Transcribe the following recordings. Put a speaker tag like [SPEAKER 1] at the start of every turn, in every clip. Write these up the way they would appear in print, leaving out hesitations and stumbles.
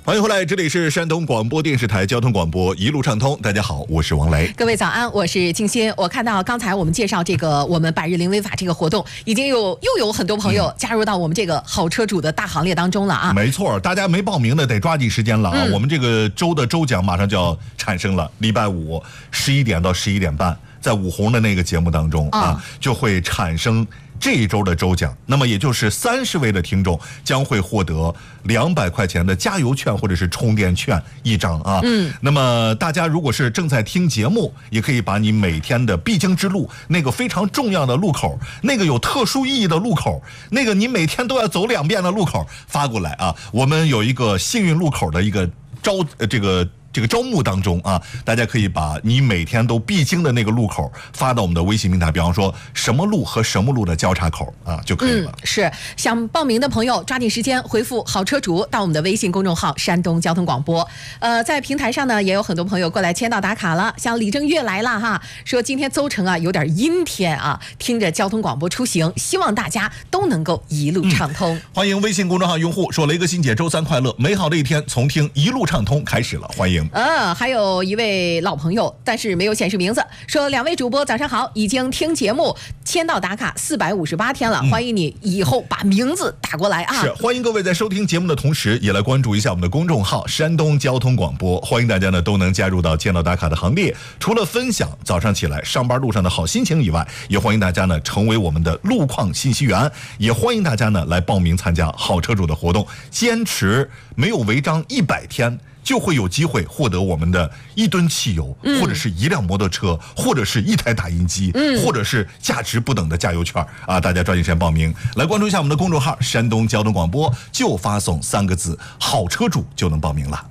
[SPEAKER 1] 欢迎回来，这里是山东广播电视台交通广播一路畅通。大家好，我是王雷。
[SPEAKER 2] 各位早安，我是静心。我看到刚才我们介绍这个我们百日零违法这个活动，已经又有很多朋友加入到我们这个好车主的大行列当中了啊。
[SPEAKER 1] 没错，大家没报名的得抓紧时间了啊。我们这个周的周奖马上就要产生了，礼拜五11点到11点半，在五红的那个节目当中就会产生这一周的周奖，那么也就是30位的听众将会获得200块钱的加油券或者是充电券1张啊。那么大家如果是正在听节目，也可以把你每天的必经之路，那个非常重要的路口，那个有特殊意义的路口，那个你每天都要走2遍的路口发过来啊。我们有一个幸运路口的一个这个招募当中啊，大家可以把你每天都必经的那个路口发到我们的微信平台，比方说什么路和什么路的交叉口啊就可以了。
[SPEAKER 2] 是想报名的朋友抓紧时间回复好车主到我们的微信公众号山东交通广播。在平台上呢也有很多朋友过来签到打卡了，像李正月来了哈，说今天邹城啊有点阴天啊，听着交通广播出行，希望大家都能够一路畅通。
[SPEAKER 1] 欢迎微信公众号用户说雷哥欣姐周三快乐，美好的一天从听一路畅通开始了，欢迎。
[SPEAKER 2] 还有一位老朋友，但是没有显示名字，说2位主播早上好，已经听节目签到打卡458天了，欢迎你以后把名字打过来啊。
[SPEAKER 1] 是，欢迎各位在收听节目的同时也来关注一下我们的公众号山东交通广播，欢迎大家呢都能加入到签到打卡的行列。除了分享早上起来上班路上的好心情以外，也欢迎大家呢成为我们的路况信息员，也欢迎大家呢来报名参加好车主的活动，坚持没有违章100天就会有机会获得我们的1吨汽油，或者是1辆摩托车，或者是1台打印机，或者是价值不等的加油券啊！大家抓紧时间报名，来关注一下我们的公众号山东交通广播，就发送3个字好车主就能报名了。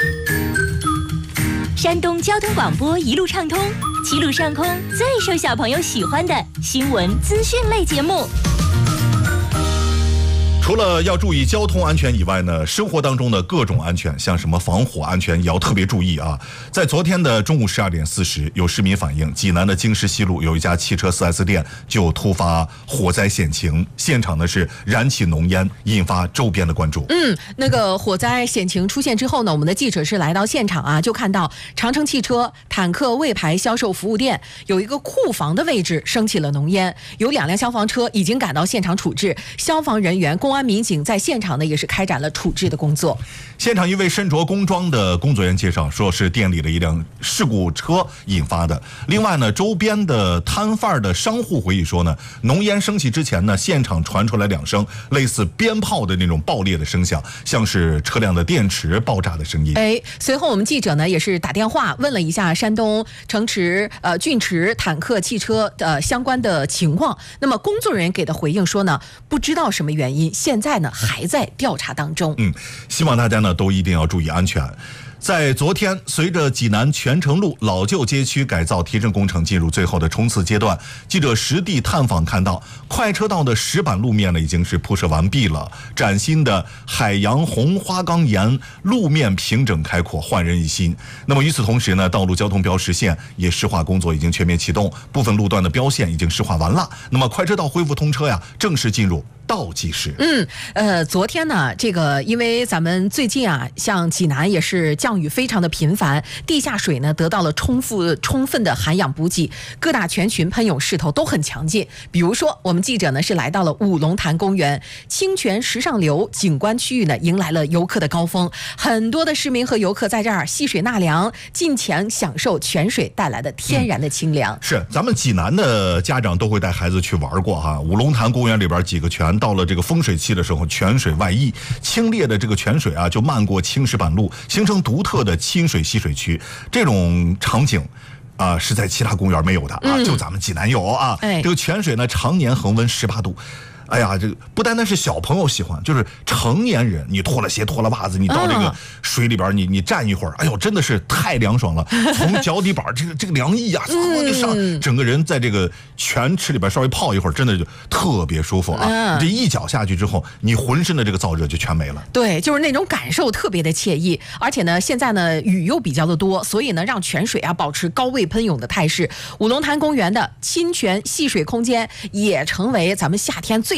[SPEAKER 3] 山东交通广播一路畅通，七路上空最受小朋友喜欢的新闻资讯类节目。
[SPEAKER 1] 除了要注意交通安全以外呢，生活当中的各种安全，像什么防火安全也要特别注意啊。在昨天的中午12点40，有市民反映，济南的京师西路有一家汽车 4S 店就突发火灾险情，现场呢是燃起浓烟，引发周边的关注。
[SPEAKER 2] 那个火灾险情出现之后呢，我们的记者是来到现场啊，就看到长城汽车坦克魏牌销售服务店有一个库房的位置升起了浓烟，有2辆消防车已经赶到现场处置，消防人员、公安民警在现场呢也是开展了处置的工作。
[SPEAKER 1] 现场一位身着工装的工作人员介绍说，是店里的一辆事故车引发的。另外呢，周边的摊贩的商户回忆说呢，浓烟升起之前呢，现场传出来2声类似鞭炮的那种爆裂的声响，像是车辆的电池爆炸的声音。
[SPEAKER 2] 随后我们记者呢也是打电话问了一下山东俊驰坦克汽车相关的情况，那么工作人员给的回应说呢，不知道什么原因，现在呢还在调查当中。
[SPEAKER 1] 希望大家呢都一定要注意安全。在昨天，随着济南泉城路老旧街区改造提升工程进入最后的冲刺阶段，记者实地探访看到，快车道的石板路面呢已经是铺设完毕了，崭新的海洋红花岗岩路面平整开阔，焕人一新。那么与此同时呢，道路交通标识线也施划工作已经全面启动，部分路段的标线已经施划完了。那么快车道恢复通车呀，正式进入倒计时。
[SPEAKER 2] 昨天呢，这个因为咱们最近啊，像济南也是降雨非常的频繁，地下水呢得到了充分的涵养补给，各大泉群喷涌势头都很强劲。比如说，我们记者呢是来到了五龙潭公园清泉石上流景观区域呢，迎来了游客的高峰，很多的市民和游客在这儿戏水纳凉，尽情享受泉水带来的天然的清凉。
[SPEAKER 1] 是，咱们济南的家长都会带孩子去玩过哈。五龙潭公园里边几个泉，到了这个丰水期的时候，泉水外溢，清冽的这个泉水啊，就漫过青石板路，形成独特的亲水戏水区。这种场景是在其他公园没有的啊，就咱们济南有啊。这个泉水呢，常年恒温18度。哎呀，这个不单单是小朋友喜欢，就是成年人，你脱了鞋脱了袜子，你到这个水里边你站一会儿，哎呦，真的是太凉爽了，从脚底板这个凉意啊，就上整个人在这个泉池里边稍微泡一会儿，真的就特别舒服啊。这一脚下去之后，你浑身的这个燥热就全没了。
[SPEAKER 2] 对，就是那种感受特别的惬意，而且呢，现在呢雨又比较的多，所以呢让泉水啊保持高位喷涌的态势。五龙潭公园的清泉戏水空间也成为咱们夏天最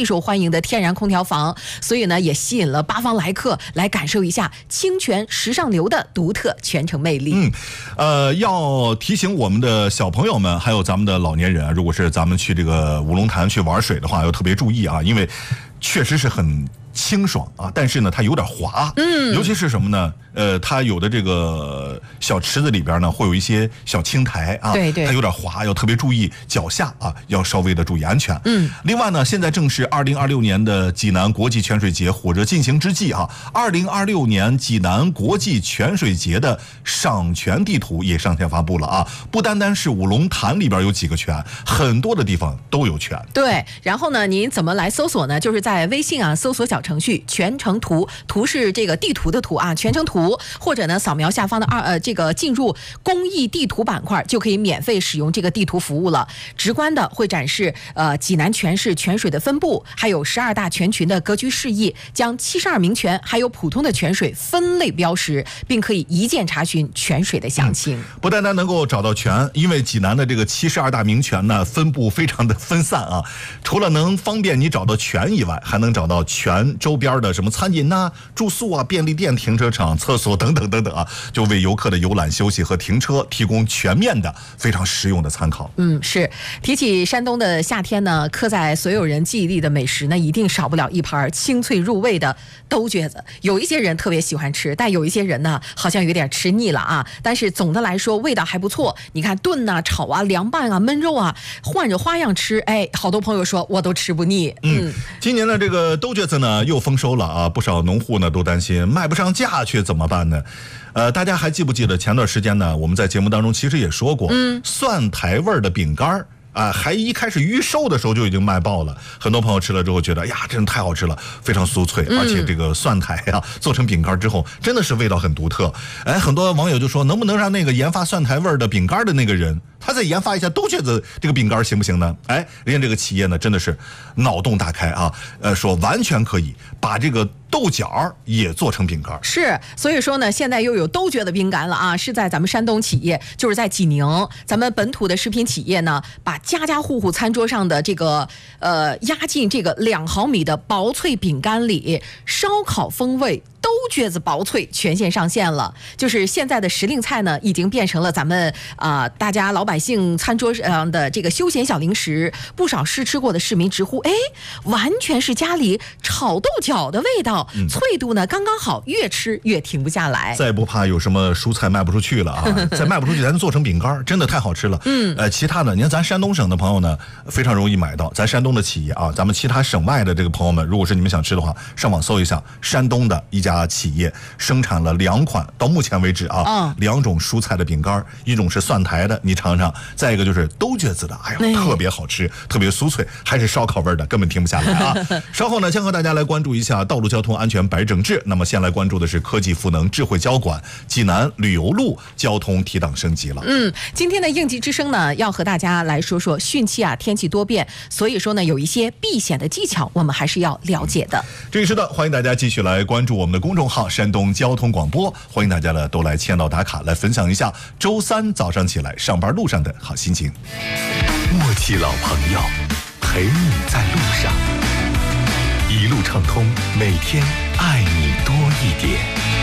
[SPEAKER 2] 最受欢迎的天然空调房，所以呢也吸引了八方来客来感受一下清泉时尚流的独特全程魅力。
[SPEAKER 1] 要提醒我们的小朋友们，还有咱们的老年人啊，如果是咱们去这个五龙潭去玩水的话，要特别注意啊，因为确实是很清爽啊，但是呢它有点滑，尤其是什么呢？它有的这个小池子里边呢会有一些小青苔啊，
[SPEAKER 2] 对，
[SPEAKER 1] 它有点滑，要特别注意脚下啊，要稍微的注意安全。另外呢，现在正是2026年的济南国际泉水节火热进行之际啊，2026年济南国际泉水节的赏泉地图也上线发布了啊，不单单是五龙潭里边有几个泉，很多的地方都有泉。
[SPEAKER 2] 对，然后呢，您怎么来搜索呢？就是在微信啊搜索小程序全程图，图是这个地图的图啊，全程图，或者呢扫描下方的这个进入公益地图板块，就可以免费使用这个地图服务了。直观的会展示济南全市泉水的分布，还有12大泉群的格局示意，将72名泉还有普通的泉水分类标识，并可以一键查询泉水的详情。
[SPEAKER 1] 不单单能够找到泉，因为济南的这个72大名泉呢分布非常的分散啊，除了能方便你找到泉以外，还能找到泉周边的什么餐饮啊、住宿啊、便利店、停车场、厕所等等等等啊，就为游客的游览、休息和停车提供全面的、非常实用的参考。
[SPEAKER 2] 是。提起山东的夏天呢，刻在所有人记忆里的美食呢，一定少不了一盘清脆入味的兜橛子。有一些人特别喜欢吃，但有一些人呢，好像有点吃腻了啊。但是总的来说，味道还不错。你看炖啊、炒啊、凉拌啊、焖肉啊，换着花样吃，好多朋友说我都吃不腻。
[SPEAKER 1] 今年的这个兜橛子呢又丰收了啊，不少农户呢都担心卖不上价却怎么办呢？大家还记不记得前段时间呢，我们在节目当中其实也说过，蒜苔味儿的饼干还一开始预售的时候就已经卖爆了，很多朋友吃了之后觉得呀，真的太好吃了，非常酥脆，而且这个蒜苔啊做成饼干之后真的是味道很独特。很多网友就说，能不能让那个研发蒜苔味的饼干的那个人，他再研发一下兜橛子这个饼干行不行呢？人家这个企业呢真的是脑洞大开啊，说完全可以把这个豆角也做成饼干。
[SPEAKER 2] 是，所以说呢，现在又有兜橛的饼干了啊，是在咱们山东企业，就是在济宁，咱们本土的食品企业呢，把家家户户餐桌上的这个压进这个2毫米的薄脆饼干里，烧烤风味兜橛子薄脆全线上线了。就是现在的时令菜呢，已经变成了咱们大家老百姓餐桌上的这个休闲小零食。不少试吃过的市民直呼，完全是家里炒豆角的味道，脆度呢刚刚好，越吃越停不下来。
[SPEAKER 1] 再不怕有什么蔬菜卖不出去了啊，再卖不出去咱做成饼干，真的太好吃了。其他的，你看咱山东省的朋友呢，非常容易买到。咱山东的企业啊，咱们其他省外的这个朋友们，如果是你们想吃的话，上网搜一下，山东的一家企业生产了2款，到目前为止啊，2种蔬菜的饼干，一种是蒜苔的，你尝尝；再一个就是兜橛子的，特别好吃，特别酥脆，还是烧烤味的，根本停不下来啊！稍后呢，将和大家来关注一下道路交通安全百整治。那么先来关注的是科技赋能智慧交管，济南旅游路交通提档升级了。
[SPEAKER 2] 今天的应急之声呢，要和大家来说说汛期啊，天气多变，所以说呢，有一些避险的技巧，我们还是要了解的。
[SPEAKER 1] 这个时段，欢迎大家继续来关注我们的公众号山东交通广播，欢迎大家呢都来签到打卡，来分享一下周3早上起来上班路上的好心情。
[SPEAKER 4] 默契老朋友，陪你在路上，一路畅通，每天爱你多一点。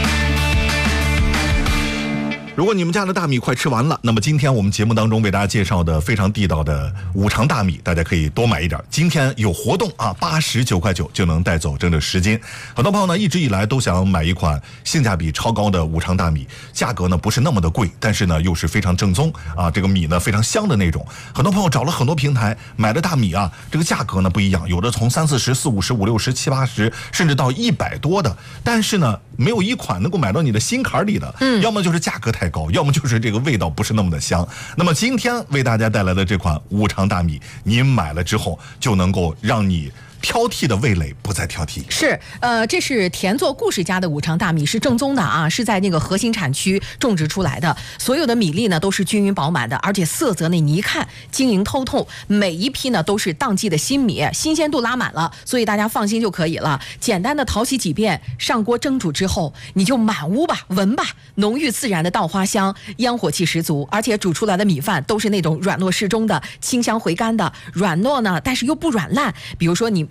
[SPEAKER 1] 如果你们家的大米快吃完了，那么今天我们节目当中为大家介绍的非常地道的五常大米，大家可以多买一点。今天有活动啊，89块9就能带走整整10斤。很多朋友呢一直以来都想买一款性价比超高的五常大米，价格呢不是那么的贵，但是呢又是非常正宗啊，这个米呢非常香的那种。很多朋友找了很多平台买的大米啊，这个价格呢不一样，有的从30、40、50、50、60、70、80，甚至到100多的，但是呢没有一款能够买到你的心坎里的，要么就是价格太高，要么就是这个味道不是那么的香。那么今天为大家带来的这款五常大米，您买了之后就能够让你挑剔的味蕾不再挑剔。
[SPEAKER 2] 是，这是田作故事家的五常大米，是正宗的啊，是在那个核心产区种植出来的。所有的米粒呢都是均匀饱满的，而且色泽呢你一看晶莹透透，每一批呢都是当季的新米，新鲜度拉满了，所以大家放心就可以了。简单的淘洗几遍，上锅蒸煮之后，你就满屋吧，闻吧，浓郁自然的稻花香，烟火气十足，而且煮出来的米饭都是那种软糯适中的，清香回甘的，软糯呢但是又不软烂。比如说你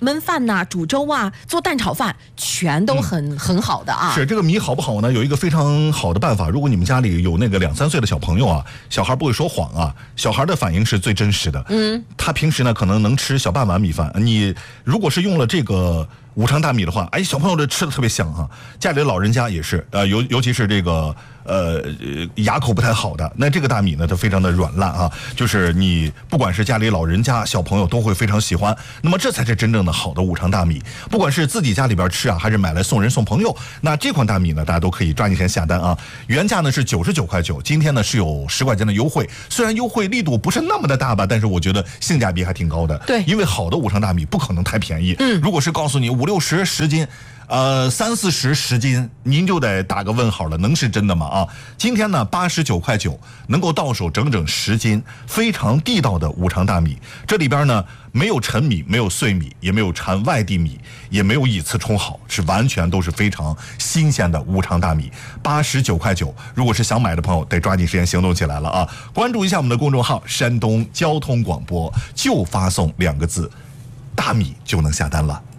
[SPEAKER 2] 焖饭呐、煮粥啊、做蛋炒饭，全都很好的啊。
[SPEAKER 1] 是这个米好不好呢？有一个非常好的办法，如果你们家里有那个2、3岁的小朋友啊，小孩不会说谎啊，小孩的反应是最真实的。他平时呢可能能吃小半碗米饭，你如果是用了这个五常大米的话，哎，小朋友这吃的特别香哈。家里的老人家也是，尤其是这个牙口不太好的，那这个大米呢，它非常的软烂啊，就是你不管是家里老人家、小朋友都会非常喜欢。那么这才是真正的好的五常大米，不管是自己家里边吃啊，还是买来送人送朋友，那这款大米呢，大家都可以抓紧时间下单啊。原价呢是99块9，今天呢是有10块钱的优惠，虽然优惠力度不是那么的大吧，但是我觉得性价比还挺高的。
[SPEAKER 2] 对，
[SPEAKER 1] 因为好的五常大米不可能太便宜。如果是告诉你50、60、10斤。30、40、10斤，您就得打个问号了，能是真的吗？啊，今天呢89块9，能够到手整整10斤，非常地道的五常大米。这里边呢没有陈米，没有碎米，也没有掺外地米，也没有以次充好，是完全都是非常新鲜的五常大米。89块9，如果是想买的朋友，得抓紧时间行动起来了啊！关注一下我们的公众号山东交通广播，就发送2个字，大米就能下单了。